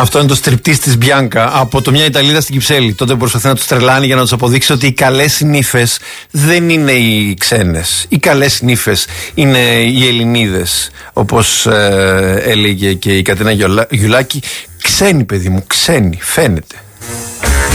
Αυτό είναι το στριπτής της Μπιάνκα από το μια Ιταλίδα στην Κυψέλη. Τότε προσπαθεί να τους τρελάνει για να τους αποδείξει ότι οι καλές νύφες δεν είναι οι ξένες. Οι καλές νύφες είναι οι Ελληνίδες. Όπως έλεγε και η Κατερίνα Γιουλάκη, ξένοι παιδί μου, ξένοι, φαίνεται.